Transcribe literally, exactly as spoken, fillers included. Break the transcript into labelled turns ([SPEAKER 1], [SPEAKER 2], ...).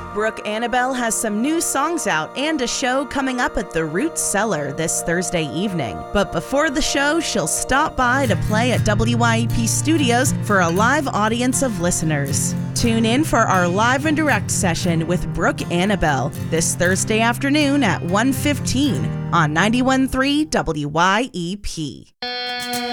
[SPEAKER 1] Brooke Annabelle has some new songs out and a show coming up at the Root Cellar this Thursday evening. But before the show, she'll stop by to play at W Y E P Studios for a live audience of listeners. Tune in for our live and direct session with Brooke Annabelle this Thursday afternoon at one fifteen on ninety-one point three W Y E P.